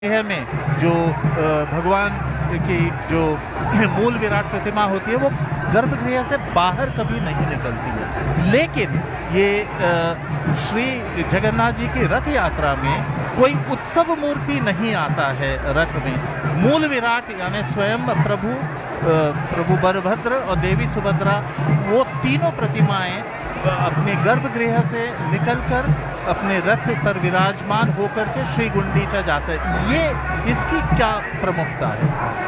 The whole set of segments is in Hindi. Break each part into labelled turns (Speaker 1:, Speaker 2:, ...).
Speaker 1: गृह में जो भगवान की जो मूल विराट प्रतिमा होती है वो गर्भगृह से बाहर कभी नहीं निकलती है। लेकिन ये श्री जगन्नाथ जी की रथ यात्रा में कोई उत्सव मूर्ति नहीं आता है रथ में। मूल विराट यानी स्वयं प्रभु बलभद्र और देवी सुभद्रा, वो तीनों प्रतिमाएं अपने गर्भगृह से निकलकर अपने रथ पर विराजमान होकर के श्री गुंडीचा जाते हैं। ये इसकी क्या प्रमुखता है?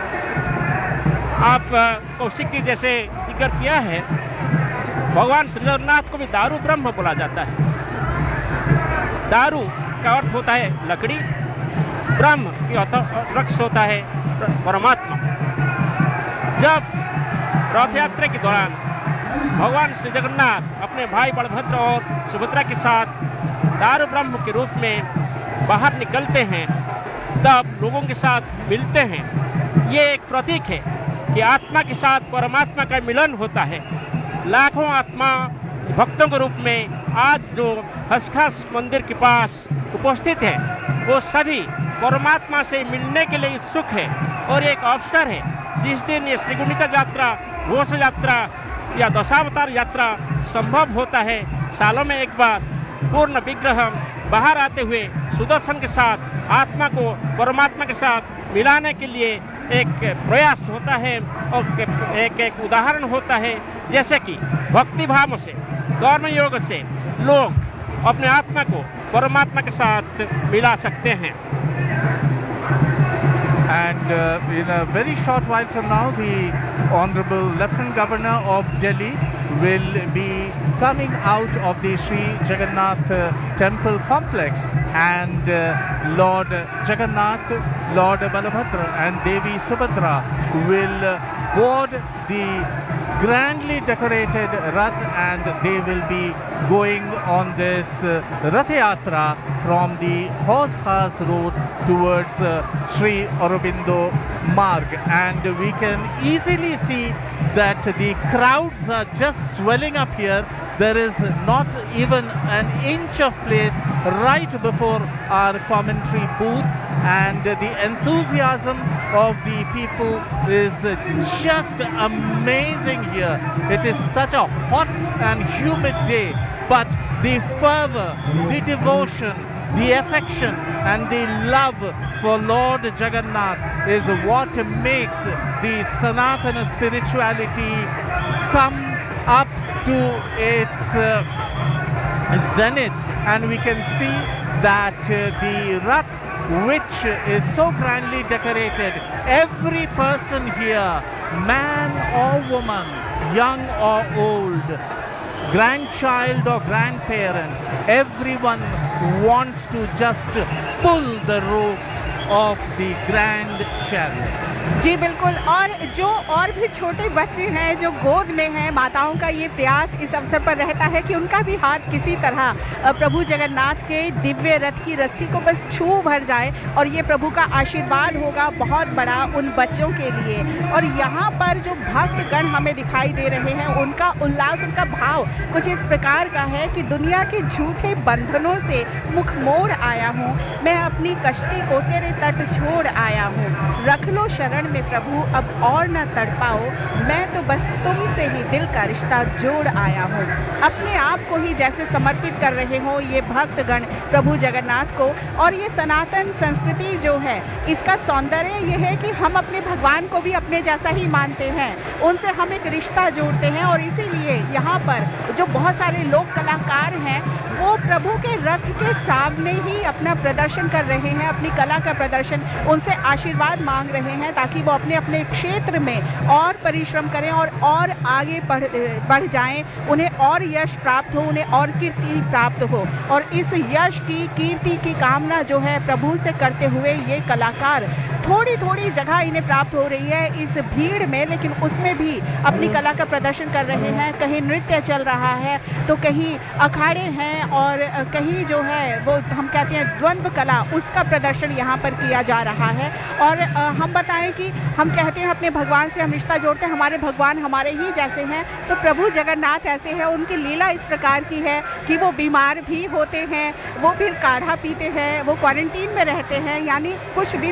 Speaker 2: आप कौशिक जी जैसे जिक्र किया है, भगवान श्री जगन्नाथ को भी दारू ब्रह्म बोला जाता है। दारू का अर्थ होता है लकड़ी, ब्रह्म की वृक्ष होता है परमात्मा। जब रथ यात्रा के दौरान भगवान श्री जगन्नाथ अपने भाई बलभद्र और सुभद्रा के साथ दारू ब्रह्म के रूप में बाहर निकलते हैं, तब लोगों के साथ मिलते हैं। ये एक प्रतीक है कि आत्मा के साथ परमात्मा का मिलन होता है। लाखों आत्मा भक्तों के रूप में आज जो खसखस मंदिर के पास उपस्थित है, वो सभी परमात्मा से मिलने के लिए इच्छुक है। और एक अवसर है जिस दिन ये श्री गुंडीचा यात्रा, घोष यात्रा या दशावतार यात्रा संभव होता है। सालों में एक बार पूर्ण विग्रह बाहर आते हुए सुदर्शन के साथ आत्मा को परमात्मा के साथ मिलाने के लिए एक प्रयास होता है और एक उदाहरण होता है, जैसे कि भक्ति भाव से, कर्म योग से लोग अपने आत्मा को परमात्मा के साथ मिला सकते हैं।
Speaker 1: And in a very short while from now, the Honorable Lieutenant Governor of Delhi will be coming out of the Sri Jagannath Temple complex, and Lord Jagannath, Lord Balabhadra and Devi Subhadra will board the grandly decorated Rath, and they will be going on this Rath Yatra from the Horse Khas Road towards Sri Aurobindo Marg. And we can easily see that the crowds are just swelling up here. There is not even an inch of place right before our commentary booth, and the enthusiasm of the people is just amazing here. It is such a hot and humid day, but the fervor, the devotion, the affection and the love for Lord Jagannath is what makes the Sanatana spirituality come up to its zenith. And we can see that the Rath, which is so grandly decorated, every person here, man or woman, young or old, grandchild or grandparent, everyone wants to just pull the ropes of the grand chariot.
Speaker 3: जी बिल्कुल। और जो और भी छोटे बच्चे हैं जो गोद में हैं, माताओं का ये प्रयास इस अवसर पर रहता है कि उनका भी हाथ किसी तरह प्रभु जगन्नाथ के दिव्य रथ की रस्सी को बस छू भर जाए, और ये प्रभु का आशीर्वाद होगा बहुत बड़ा उन बच्चों के लिए। और यहाँ पर जो भक्तगण हमें दिखाई दे रहे हैं, उनका उल्लास, उनका भाव कुछ इस प्रकार का है कि दुनिया के झूठे बंधनों से मुख मोड़ आया हूँ, मैं अपनी कश्ती को तेरे तट छोड़ आया हूँ, रख लो शरण में प्रभु अब और न तड़पाओ, मैं तो बस तुमसे ही दिल का रिश्ता जोड़ आया हूँ। अपने आप को ही जैसे समर्पित कर रहे हो ये भक्तगण प्रभु जगन्नाथ को। और ये सनातन संस्कृति जो है, इसका सौंदर्य ये है कि हम अपने भगवान को भी अपने जैसा ही मानते हैं, उनसे हम एक रिश्ता जोड़ते हैं। और इसीलिए यहाँ पर जो बहुत सारे लोक कलाकार हैं, वो प्रभु के रथ के सामने ही अपना प्रदर्शन कर रहे हैं, अपनी कला का प्रदर्शन, उनसे आशीर्वाद मांग रहे हैं ताकि वो अपने अपने क्षेत्र में और परिश्रम करें और आगे बढ़ जाएं, उन्हें और यश प्राप्त हो, उन्हें और कीर्ति प्राप्त हो। और इस यश की, कीर्ति की कामना जो है प्रभु से करते हुए ये कलाकार थोड़ी थोड़ी जगह इन्हें प्राप्त हो रही है इस भीड़ में, लेकिन उसमें भी अपनी कला का प्रदर्शन कर रहे हैं। कहीं नृत्य चल रहा है तो कहीं अखाड़े हैं और कहीं जो है वो हम कहते हैं द्वंद्व कला, उसका प्रदर्शन यहाँ पर किया जा रहा है। और हम बताएं कि हम कहते हैं अपने भगवान से हम रिश्ता जोड़ते हैं, हमारे भगवान हमारे ही जैसे हैं, तो प्रभु जगन्नाथ ऐसे हैं। उनकी लीला इस प्रकार की है कि वो बीमार भी होते हैं, वो फिर काढ़ा पीते हैं, वो क्वारंटीन में रहते हैं, यानी कुछ दिन